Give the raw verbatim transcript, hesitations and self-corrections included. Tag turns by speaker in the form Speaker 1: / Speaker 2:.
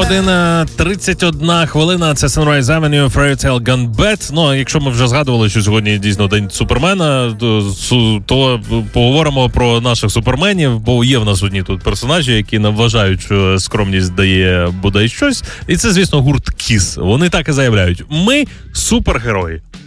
Speaker 1: година тридцять одна хвилина. Це Sunrise Avenue, Fairy Tale Gone Bad. Ну, якщо ми вже згадували, що сьогодні дійсно день Супермена, то, то поговоримо про наших суперменів, бо є в нас одні тут персонажі, які нам вважають, що скромність дає бодай щось. І це, звісно, гурт Kiss. Вони так і заявляють. Ми супергерої.